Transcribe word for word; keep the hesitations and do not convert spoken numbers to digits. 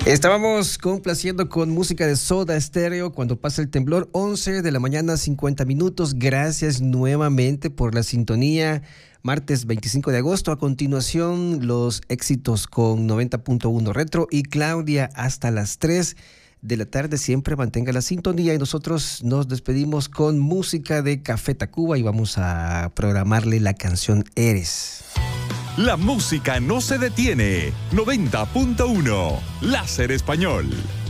Estábamos complaciendo con música de Soda Stereo cuando pasa el temblor, once de la mañana, cincuenta minutos. Gracias nuevamente por la sintonía. Martes veinticinco de agosto. A continuación, los éxitos con noventa punto uno Retro y Claudia hasta las tres de la tarde. Siempre mantenga la sintonía y nosotros nos despedimos con música de Café Tacuba y vamos a programarle la canción Eres. La música no se detiene. noventa punto uno Láser Español.